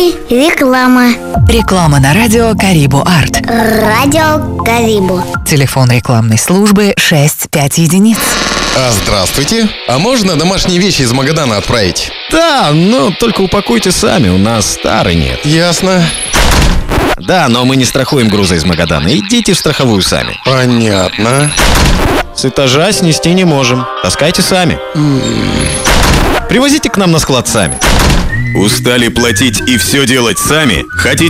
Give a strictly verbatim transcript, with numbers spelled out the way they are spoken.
И реклама. Реклама на радио Карибу Арт. Радио Карибу. Телефон рекламной службы шесть пять единиц. А, здравствуйте. А можно домашние вещи из Магадана отправить? Да, но только упакуйте сами, у нас старый нет. Ясно. Да, но мы не страхуем грузы из Магадана. Идите в страховую сами. Понятно. С этажа снести не можем. Таскайте сами. Привозите к нам на склад сами. Устали платить и все делать сами? Хотите